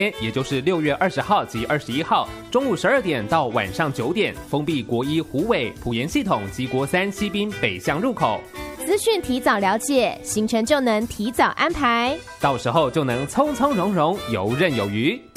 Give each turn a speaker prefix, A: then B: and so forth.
A: 也就是6月20号及21号中午12点到晚上9点，封闭国一虎尾、埔盐系统及国3西滨北向入口。
B: 资讯提早了解，行程就能提早安排，
A: 到时候就能从从容容，游刃有余。